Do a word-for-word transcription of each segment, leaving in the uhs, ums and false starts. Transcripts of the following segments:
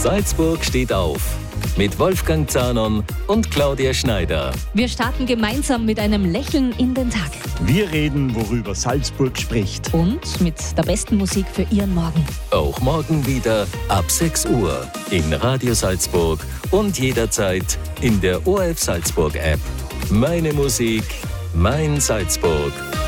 Salzburg steht auf. Mit Wolfgang Zahnon und Claudia Schneider. Wir starten gemeinsam mit einem Lächeln in den Tag. Wir reden, worüber Salzburg spricht. Und mit der besten Musik für Ihren Morgen. Auch morgen wieder ab sechs Uhr in Radio Salzburg und jederzeit in der O R F Salzburg App. Meine Musik, mein Salzburg.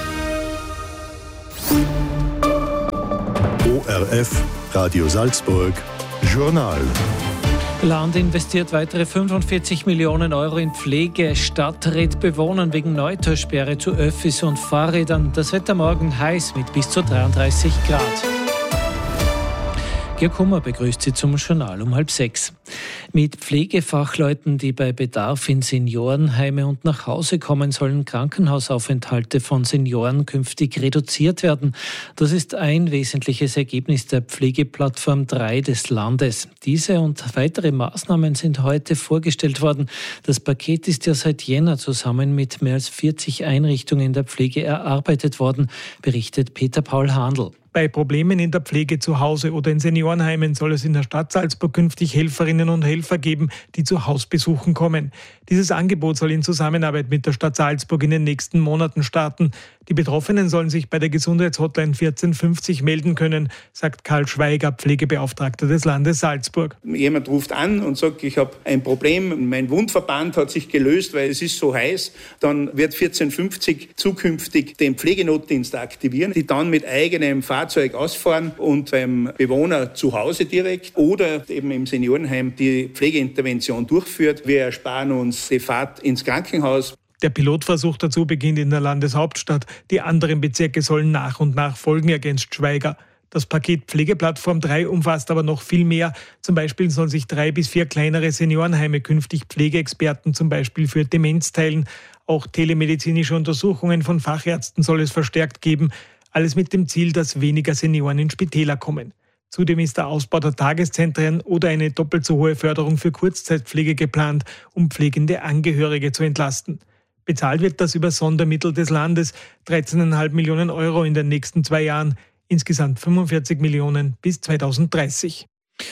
O R F Radio Salzburg Journal. Land investiert weitere fünfundvierzig Millionen Euro in Pflege. Stadt rät Bewohnern wegen Neutaussperre zu Öffis und Fahrrädern. Das Wetter morgen heiß mit bis zu dreiunddreißig Grad. Georg Hummer begrüßt Sie zum Journal um halb sechs. Mit Pflegefachleuten, die bei Bedarf in Seniorenheime und nach Hause kommen, sollen Krankenhausaufenthalte von Senioren künftig reduziert werden. Das ist ein wesentliches Ergebnis der Pflegeplattform drei des Landes. Diese und weitere Maßnahmen sind heute vorgestellt worden. Das Paket ist ja seit Jänner zusammen mit mehr als vierzig Einrichtungen der Pflege erarbeitet worden, berichtet Peter Paul Handl. Bei Problemen in der Pflege zu Hause oder in Seniorenheimen soll es in der Stadt Salzburg künftig Helferinnen und Helfer geben, die zu Hausbesuchen kommen. Dieses Angebot soll in Zusammenarbeit mit der Stadt Salzburg in den nächsten Monaten starten. Die Betroffenen sollen sich bei der Gesundheitshotline vierzehn fünfzig melden können, sagt Karl Schweiger, Pflegebeauftragter des Landes Salzburg. Jemand ruft an und sagt, ich habe ein Problem, mein Wundverband hat sich gelöst, weil es ist so heiß. Dann wird vierzehn fünfzig zukünftig den Pflegenotdienst aktivieren, die dann mit eigenem Fahrzeug ausfahren und beim Bewohner zu Hause direkt oder eben im Seniorenheim die Pflegeintervention durchführt. Wir ersparen uns die Fahrt ins Krankenhaus. Der Pilotversuch dazu beginnt in der Landeshauptstadt. Die anderen Bezirke sollen nach und nach folgen, ergänzt Schweiger. Das Paket Pflegeplattform drei umfasst aber noch viel mehr. Zum Beispiel sollen sich drei bis vier kleinere Seniorenheime künftig Pflegeexperten zum Beispiel für Demenz teilen. Auch telemedizinische Untersuchungen von Fachärzten soll es verstärkt geben. Alles mit dem Ziel, dass weniger Senioren in Spitäler kommen. Zudem ist der Ausbau der Tageszentren oder eine doppelt so hohe Förderung für Kurzzeitpflege geplant, um pflegende Angehörige zu entlasten. Bezahlt wird das über Sondermittel des Landes, dreizehn Komma fünf Millionen Euro in den nächsten zwei Jahren, insgesamt fünfundvierzig Millionen bis zweitausenddreißig.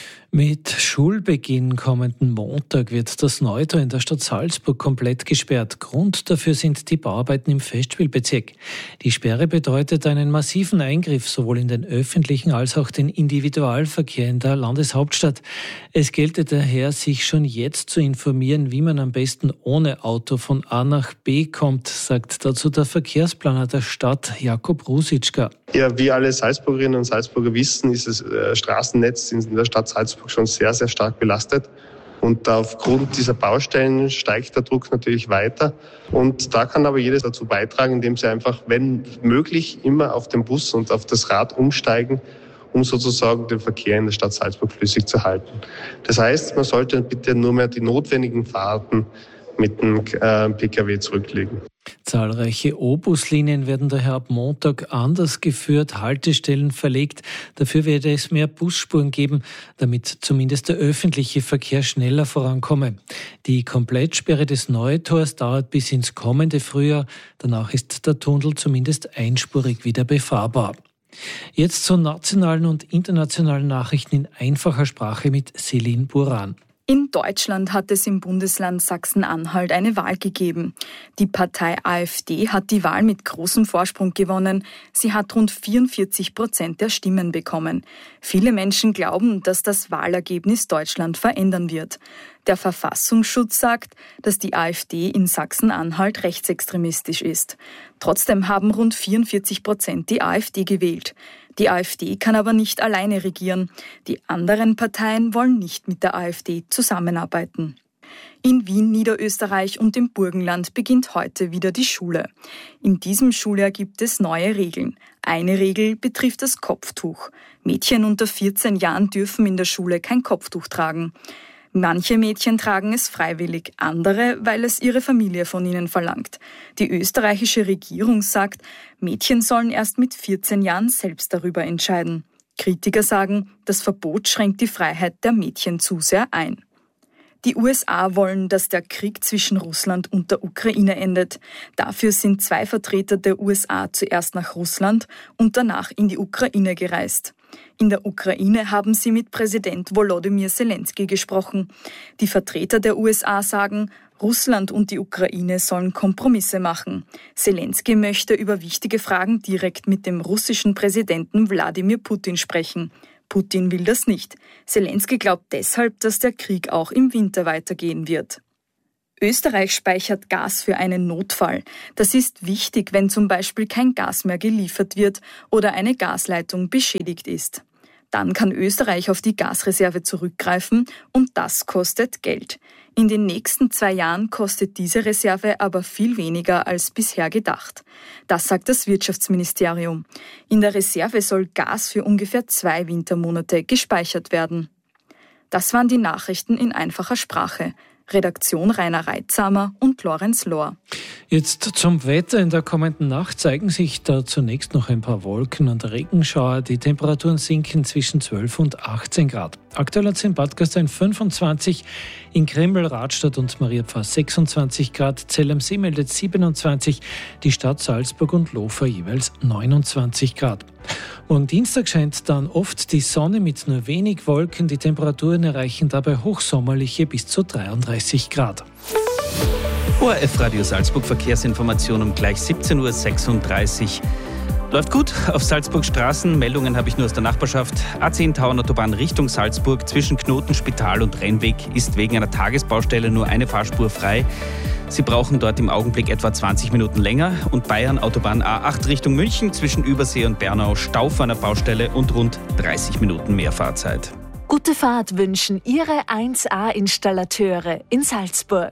Mit Schulbeginn kommenden Montag wird das Neutau in der Stadt Salzburg komplett gesperrt. Grund dafür sind die Bauarbeiten im Festspielbezirk. Die Sperre bedeutet einen massiven Eingriff sowohl in den öffentlichen als auch den Individualverkehr in der Landeshauptstadt. Es gelte daher, sich schon jetzt zu informieren, wie man am besten ohne Auto von A nach B kommt, sagt dazu der Verkehrsplaner der Stadt, Jakob Rusitschka. Ja, wie alle Salzburgerinnen und Salzburger wissen, ist das äh, Straßennetz in der Stadt Salzburg schon sehr, sehr stark belastet. Und aufgrund dieser Baustellen steigt der Druck natürlich weiter. Und da kann aber jedes dazu beitragen, indem sie einfach, wenn möglich, immer auf den Bus und auf das Rad umsteigen, um sozusagen den Verkehr in der Stadt Salzburg flüssig zu halten. Das heißt, man sollte bitte nur mehr die notwendigen Fahrten mit dem äh, P K W zurücklegen. Zahlreiche O-Bus-Linien werden daher ab Montag anders geführt, Haltestellen verlegt. Dafür werde es mehr Busspuren geben, damit zumindest der öffentliche Verkehr schneller vorankomme. Die Komplettsperre des Neutors dauert bis ins kommende Frühjahr. Danach ist der Tunnel zumindest einspurig wieder befahrbar. Jetzt zu nationalen und internationalen Nachrichten in einfacher Sprache mit Celine Buran. In Deutschland hat es im Bundesland Sachsen-Anhalt eine Wahl gegeben. Die Partei AfD hat die Wahl mit großem Vorsprung gewonnen. Sie hat rund vierundvierzig Prozent der Stimmen bekommen. Viele Menschen glauben, dass das Wahlergebnis Deutschland verändern wird. Der Verfassungsschutz sagt, dass die AfD in Sachsen-Anhalt rechtsextremistisch ist. Trotzdem haben rund vierundvierzig Prozent die AfD gewählt. Die AfD kann aber nicht alleine regieren. Die anderen Parteien wollen nicht mit der AfD zusammenarbeiten. In Wien, Niederösterreich und im Burgenland beginnt heute wieder die Schule. In diesem Schuljahr gibt es neue Regeln. Eine Regel betrifft das Kopftuch. Mädchen unter vierzehn Jahren dürfen in der Schule kein Kopftuch tragen. Manche Mädchen tragen es freiwillig, andere, weil es ihre Familie von ihnen verlangt. Die österreichische Regierung sagt, Mädchen sollen erst mit vierzehn Jahren selbst darüber entscheiden. Kritiker sagen, das Verbot schränkt die Freiheit der Mädchen zu sehr ein. Die U S A wollen, dass der Krieg zwischen Russland und der Ukraine endet. Dafür sind zwei Vertreter der U S A zuerst nach Russland und danach in die Ukraine gereist. In der Ukraine haben sie mit Präsident Volodymyr Zelensky gesprochen. Die Vertreter der U S A sagen, Russland und die Ukraine sollen Kompromisse machen. Zelensky möchte über wichtige Fragen direkt mit dem russischen Präsidenten Wladimir Putin sprechen. Putin will das nicht. Zelensky glaubt deshalb, dass der Krieg auch im Winter weitergehen wird. Österreich speichert Gas für einen Notfall. Das ist wichtig, wenn zum Beispiel kein Gas mehr geliefert wird oder eine Gasleitung beschädigt ist. Dann kann Österreich auf die Gasreserve zurückgreifen und das kostet Geld. In den nächsten zwei Jahren kostet diese Reserve aber viel weniger als bisher gedacht. Das sagt das Wirtschaftsministerium. In der Reserve soll Gas für ungefähr zwei Wintermonate gespeichert werden. Das waren die Nachrichten in einfacher Sprache. Redaktion Rainer Reitzamer und Lorenz Lohr. Jetzt zum Wetter. In der kommenden Nacht zeigen sich da zunächst noch ein paar Wolken und Regenschauer. Die Temperaturen sinken zwischen zwölf und achtzehn Grad. Aktuell hat es in Bad Gastein fünfundzwanzig, in Kreml, Radstadt und Mariapfarr sechsundzwanzig Grad, Zell am See meldet siebenundzwanzig, die Stadt Salzburg und Lofer jeweils neunundzwanzig Grad. Morgen Dienstag scheint dann oft die Sonne mit nur wenig Wolken. Die Temperaturen erreichen dabei hochsommerliche bis zu dreiunddreißig Grad. O R F Radio Salzburg Verkehrsinformation um gleich siebzehn Uhr sechsunddreißig. Läuft gut auf Salzburg Straßen. Meldungen habe ich nur aus der Nachbarschaft. A zehn Tauernautobahn Richtung Salzburg zwischen Knoten, Spital und Rennweg ist wegen einer Tagesbaustelle nur eine Fahrspur frei. Sie brauchen dort im Augenblick etwa zwanzig Minuten länger. Und Bayern Autobahn A acht Richtung München zwischen Übersee und Bernau Stau vor einer Baustelle und rund dreißig Minuten mehr Fahrzeit. Gute Fahrt wünschen Ihre eins A-Installateure in Salzburg.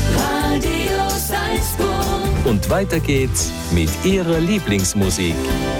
Radio Salzburg. Und weiter geht's mit Ihrer Lieblingsmusik.